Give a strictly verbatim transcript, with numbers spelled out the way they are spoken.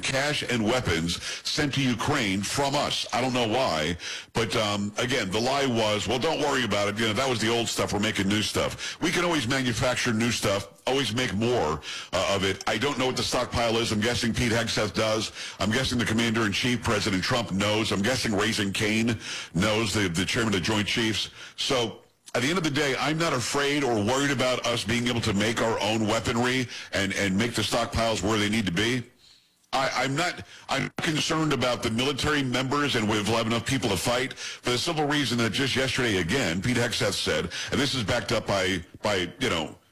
cash and weapons sent to Ukraine from us. I don't know why, but um, again, the lie was, well, don't worry about it. You know, that was the old stuff. We're making new stuff. We can always manufacture new stuff, always make more uh, of it. I don't know what the stockpile is. I'm guessing Pete Hegseth does. I'm guessing the Commander-in-Chief, President Trump, knows. I'm guessing Raising Cane knows, the, the chairman of the Joint Chiefs. So at the end of the day, I'm not afraid or worried about us being able to make our own weaponry and, and make the stockpiles where they need to be. I, I'm not I'm concerned about the military members, and we'll have enough people to fight, for the simple reason that just yesterday, again, Pete Hegseth said, and this is backed up by, by you know,